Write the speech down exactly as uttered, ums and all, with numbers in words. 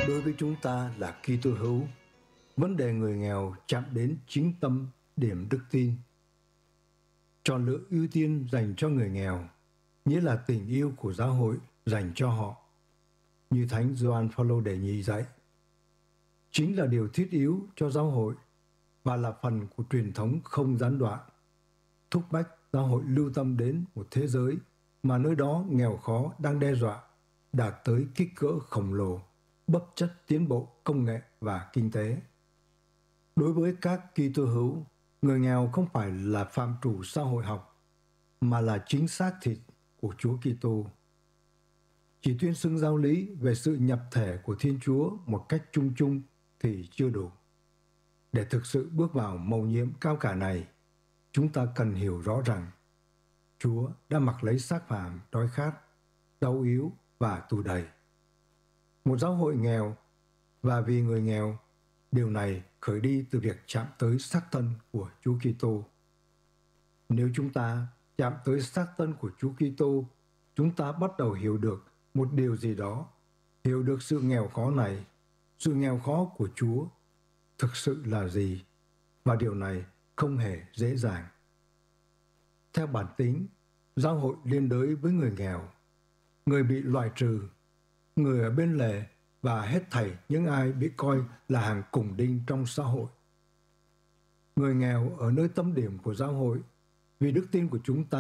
Đối với chúng ta là Kitô hữu, vấn đề người nghèo chạm đến chính tâm điểm đức tin. Chọn lựa ưu tiên dành cho người nghèo, nghĩa là tình yêu của giáo hội dành cho họ, như Thánh Gioan Phaolô đệ nhị dạy, chính là điều thiết yếu cho giáo hội và là phần của truyền thống không gián đoạn, thúc bách giáo hội lưu tâm đến một thế giới mà nơi đó nghèo khó đang đe dọa đạt tới kích cỡ khổng lồ, bất chấp tiến bộ công nghệ và kinh tế. Đối với các Kitô hữu, người nghèo không phải là phạm trù xã hội học, mà là chính xác thịt của Chúa Kitô. Chỉ tuyên xưng giáo lý về sự nhập thể của Thiên Chúa một cách chung chung thì chưa đủ. Để thực sự bước vào mầu nhiệm cao cả này, chúng ta cần hiểu rõ rằng Chúa đã mặc lấy xác phàm đói khát, đau yếu và tù đầy. Một giáo hội nghèo và vì người nghèo, điều này khởi đi từ việc chạm tới xác thân của Chúa Kitô. Nếu chúng ta chạm tới xác thân của Chúa Kitô, chúng ta bắt đầu hiểu được một điều gì đó, hiểu được sự nghèo khó này, sự nghèo khó của Chúa thực sự là gì, và điều này không hề dễ dàng. Theo bản tính, giáo hội liên đới với người nghèo, người bị loại trừ, người ở bên lề và hết thảy những ai bị coi là hàng cùng đinh trong xã hội. Người nghèo ở nơi tâm điểm của giáo hội vì đức tin của chúng ta